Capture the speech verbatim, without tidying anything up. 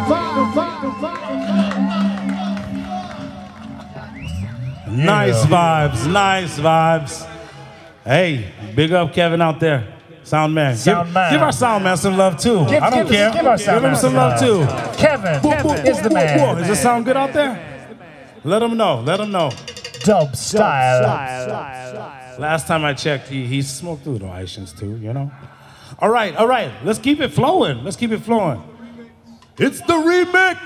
Nice vibes, nice vibes. Hey, big up Kevin out there. Sound man. Sound give, man. give our sound man some love too. Give, I don't give, care. Give, our sound give him some love too. Kevin, boom, Kevin boom, is boom, the boom, man. boom. Does it sound good out there? Let him know. Let him know. Dub style. Last time I checked, he, he smoked through the Haitians too, you know? All right, all right. Let's keep it flowing. Let's keep it flowing. It's the remix.